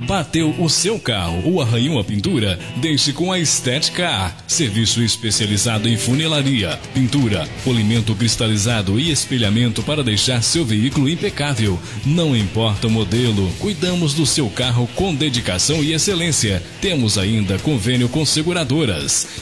Bateu o seu carro ou arranhou a pintura? Deixe com a Estética A. Serviço especializado em funilaria, pintura, polimento cristalizado e espelhamento para deixar seu veículo impecável. Não importa o modelo, cuidamos do seu carro com dedicação e excelência. Temos ainda convênio com seguradoras.